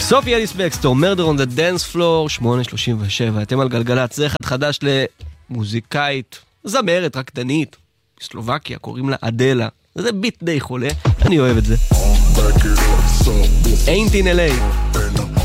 סופי אליס בקסטור, Murder on the Dance Floor, 8:37. אתם על גלגלת, זה אחד חדש למוזיקאית, זמרת, רקדנית, בסלובקיה, קוראים לה אדלה. זה ביט די חולה, אני אוהב את זה. Ain't in LA.